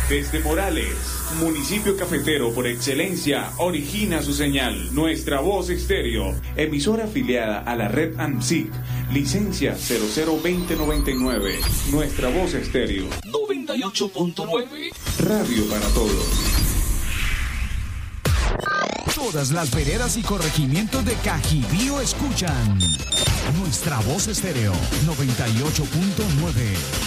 Desde Morales, municipio cafetero por excelencia, origina su señal. Nuestra Voz Estéreo, emisora afiliada a la red ANSIC, licencia 002099. Nuestra Voz Estéreo 98.9. Radio para todos. Todas las veredas y corregimientos de Cajibío escuchan Nuestra Voz Estéreo 98.9.